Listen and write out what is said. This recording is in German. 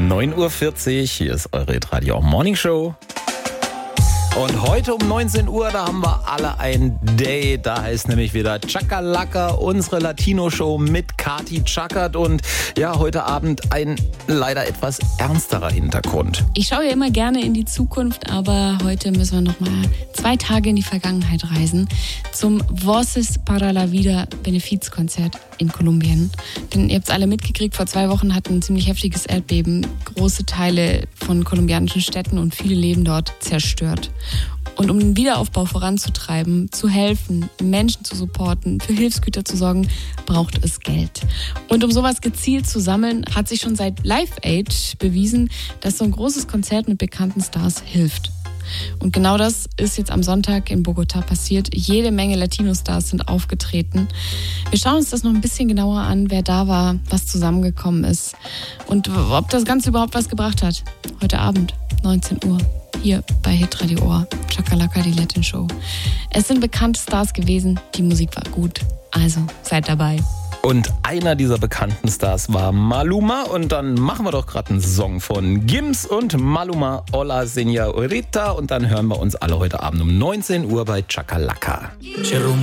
9:40 Uhr, hier ist eure Radio Morning Show. Und heute um 19 Uhr, da haben wir alle ein Date. Da heißt nämlich wieder Chakalaka, unsere Latino-Show mit Kati Chackert. Und ja, heute Abend ein leider etwas ernsterer Hintergrund. Ich schaue ja immer gerne in die Zukunft, aber heute müssen wir nochmal 2 Tage in die Vergangenheit reisen zum Voces para la Vida Benefizkonzert in Kolumbien. Denn ihr habt es alle mitgekriegt, vor 2 Wochen hat ein ziemlich heftiges Erdbeben große Teile von kolumbianischen Städten und viele Leben dort zerstört. Und um den Wiederaufbau voranzutreiben, zu helfen, Menschen zu supporten, für Hilfsgüter zu sorgen, braucht es Geld. Und um sowas gezielt zu sammeln, hat sich schon seit Live Aid bewiesen, dass so ein großes Konzert mit bekannten Stars hilft. Und genau das ist jetzt am Sonntag in Bogotá passiert. Jede Menge Latino-Stars sind aufgetreten. Wir schauen uns das noch ein bisschen genauer an, wer da war, was zusammengekommen ist und ob das Ganze überhaupt was gebracht hat. Heute Abend, 19 Uhr. Hier bei Hitradio Ohr, Chakalaka, die Latin Show. Es sind bekannte Stars gewesen, die Musik war gut, also seid dabei. Und einer dieser bekannten Stars war Maluma. Und dann machen wir doch gerade einen Song von Gims und Maluma, Hola Señorita. Und dann hören wir uns alle heute Abend um 19 Uhr bei Chakalaka.